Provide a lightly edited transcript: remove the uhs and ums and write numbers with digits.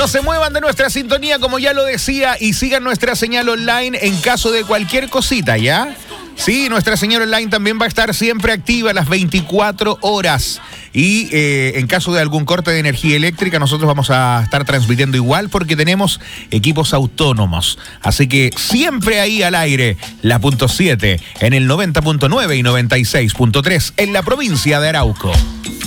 No se muevan de nuestra sintonía, como ya lo decía, y sigan nuestra señal online en caso de cualquier cosita, ¿ya? Sí, nuestra señal online también va a estar siempre activa las 24 horas. Y en caso de algún corte de energía eléctrica, nosotros vamos a estar transmitiendo igual porque tenemos equipos autónomos. Así que siempre ahí al aire, la .7 en el 90.9 y 96.3 en la provincia de Arauco.